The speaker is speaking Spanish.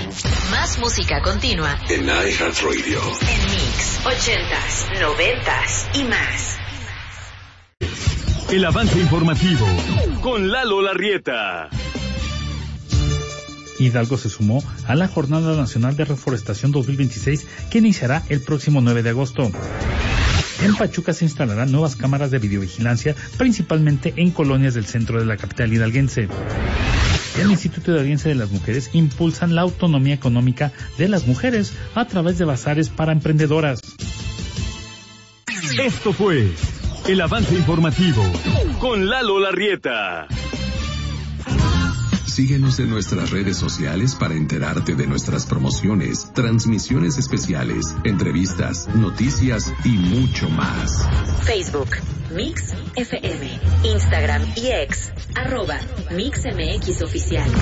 Más música continua en iHeartRadio. En Mix, 80s, 90s y más. El avance informativo con Lalo Larrieta. Hidalgo se sumó a la Jornada Nacional de Reforestación 2026 que iniciará el próximo 9 de agosto. En Pachuca se instalarán nuevas cámaras de videovigilancia, principalmente en colonias del centro de la capital hidalguense. El Instituto Hidalguense de las Mujeres impulsan la autonomía económica de las mujeres a través de bazares para emprendedoras. Esto fue el avance informativo con Lalo Larrieta. Síguenos en nuestras redes sociales para enterarte de nuestras promociones, transmisiones especiales, entrevistas, noticias y mucho más. Facebook, Mix FM, Instagram y X, @MixMX Oficial.